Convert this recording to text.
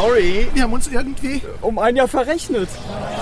sorry, wir haben uns irgendwie um ein Jahr verrechnet.